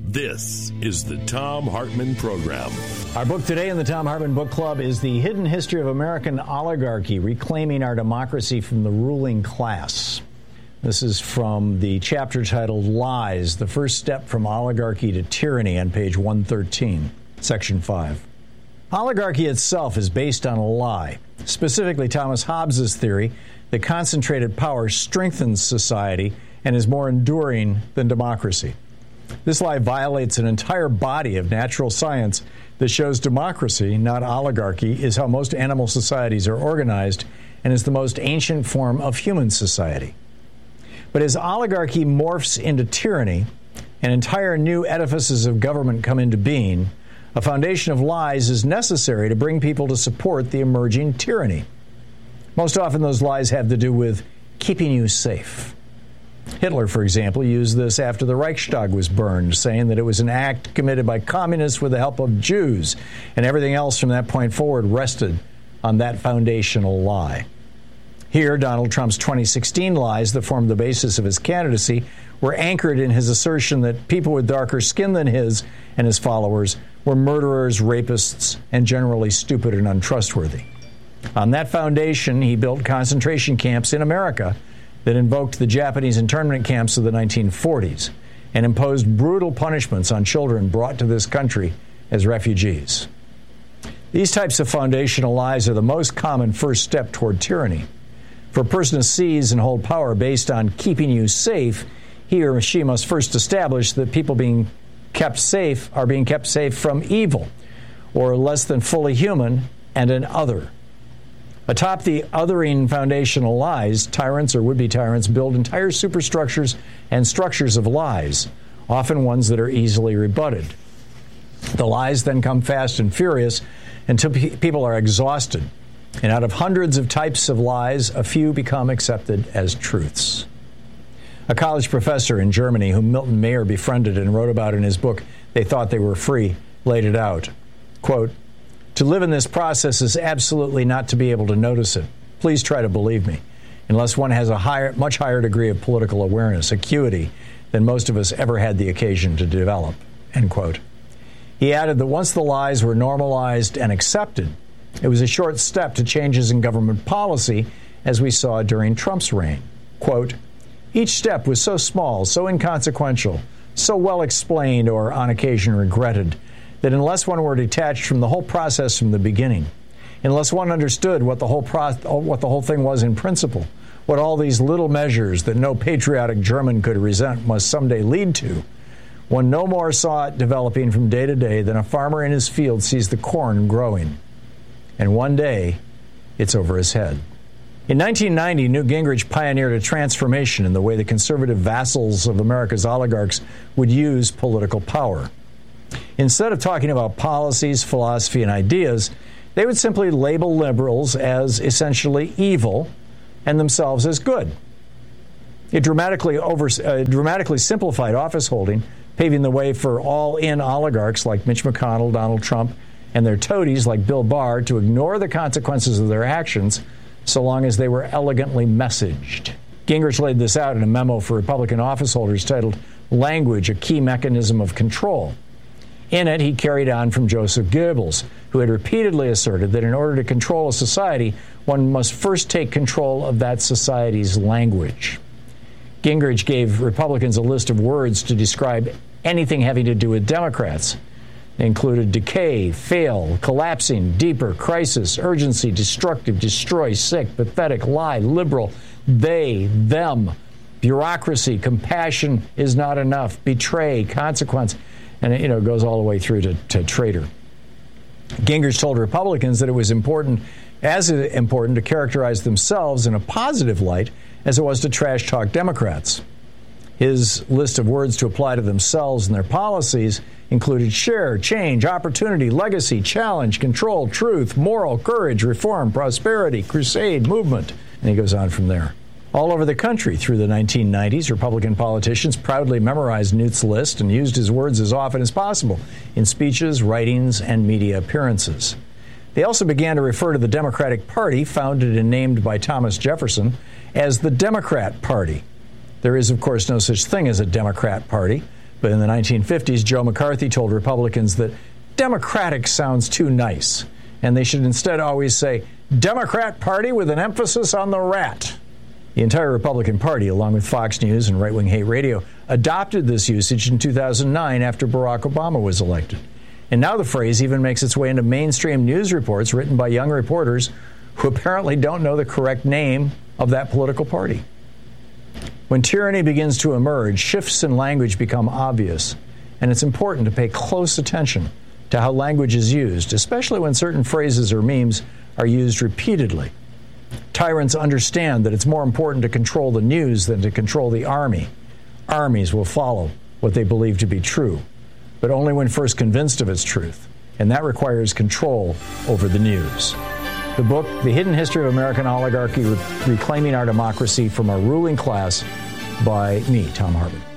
This is the Thom Hartmann Program. Our book today in the Thom Hartmann Book Club is The Hidden History of American Oligarchy, Reclaiming Our Democracy from the Ruling Class. This is from the chapter titled Lies, the First Step from Oligarchy to Tyranny on page 113, section 5. Oligarchy itself is based on a lie, specifically Thomas Hobbes's theory that concentrated power strengthens society and is more enduring than democracy. This lie violates an entire body of natural science that shows democracy, not oligarchy, is how most animal societies are organized and is the most ancient form of human society. But as oligarchy morphs into tyranny and entire new edifices of government come into being, a foundation of lies is necessary to bring people to support the emerging tyranny. Most often those lies have to do with keeping you safe. Hitler, for example, used this after the Reichstag was burned, saying that it was an act committed by communists with the help of Jews, and everything else from that point forward rested on that foundational lie. Here, Donald Trump's 2016 lies that formed the basis of his candidacy were anchored in his assertion that people with darker skin than his and his followers were murderers, rapists, and generally stupid and untrustworthy. On that foundation, he built concentration camps in America that invoked the Japanese internment camps of the 1940s and imposed brutal punishments on children brought to this country as refugees. These types of foundational lies are the most common first step toward tyranny. For a person to seize and hold power based on keeping you safe, he or she must first establish that people being kept safe are being kept safe from evil, or less than fully human, and an other. Atop the othering foundational lies, tyrants or would-be tyrants build entire superstructures and structures of lies, often ones that are easily rebutted. The lies then come fast and furious until people are exhausted. And out of hundreds of types of lies, a few become accepted as truths. A college professor in Germany, whom Milton Mayer befriended and wrote about in his book, They Thought They Were Free, laid it out. Quote, "To live in this process is absolutely not to be able to notice it. Please try to believe me, unless one has a much higher degree of political awareness, acuity, than most of us ever had the occasion to develop." End quote. He added that once the lies were normalized and accepted, it was a short step to changes in government policy, as we saw during Trump's reign. Quote, "Each step was so small, so inconsequential, so well explained or on occasion regretted, that unless one were detached from the whole process from the beginning, unless one understood what the whole thing was in principle, what all these little measures that no patriotic German could resent must someday lead to, one no more saw it developing from day to day than a farmer in his field sees the corn growing. And one day, it's over his head." In 1990, Newt Gingrich pioneered a transformation in the way the conservative vassals of America's oligarchs would use political power. Instead of talking about policies, philosophy, and ideas, they would simply label liberals as essentially evil and themselves as good. It dramatically simplified office holding, paving the way for all-in oligarchs like Mitch McConnell, Donald Trump, and their toadies like Bill Barr to ignore the consequences of their actions so long as they were elegantly messaged. Gingrich laid this out in a memo for Republican office holders titled "Language, a Key Mechanism of Control." In it, he carried on from Joseph Goebbels, who had repeatedly asserted that in order to control a society, one must first take control of that society's language. Gingrich gave Republicans a list of words to describe anything having to do with Democrats. They included decay, fail, collapsing, deeper, crisis, urgency, destructive, destroy, sick, pathetic, lie, liberal, they, them, bureaucracy, compassion is not enough, betray, consequence, and it goes all the way through to traitor. Gingrich told Republicans that it was as important to characterize themselves in a positive light as it was to trash talk Democrats. His list of words to apply to themselves and their policies included share, change, opportunity, legacy, challenge, control, truth, moral, courage, reform, prosperity, crusade, movement. And he goes on from there. All over the country through the 1990s, Republican politicians proudly memorized Newt's list and used his words as often as possible in speeches, writings, and media appearances. They also began to refer to the Democratic Party, founded and named by Thomas Jefferson, as the Democrat Party. There is, of course, no such thing as a Democrat Party, But in the 1950s, Joe McCarthy told Republicans that Democratic sounds too nice, and they should instead always say, Democrat Party with an emphasis on the rat. The entire Republican Party, along with Fox News and right-wing hate radio, adopted this usage in 2009 after Barack Obama was elected. And now the phrase even makes its way into mainstream news reports written by young reporters who apparently don't know the correct name of that political party. When tyranny begins to emerge, shifts in language become obvious, and it's important to pay close attention to how language is used, especially when certain phrases or memes are used repeatedly. Tyrants understand that it's more important to control the news than to control the army. Armies will follow what they believe to be true, but only when first convinced of its truth, and that requires control over the news. The book, The Hidden History of American Oligarchy, Reclaiming Our Democracy from Our Ruling Class, by me, Thom Hartmann.